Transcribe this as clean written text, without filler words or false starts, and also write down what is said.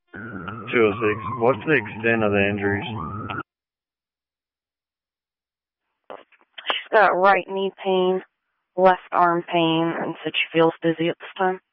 206. What's the extent of the injuries? She's got right knee pain, left arm pain, and said she feels dizzy at this time.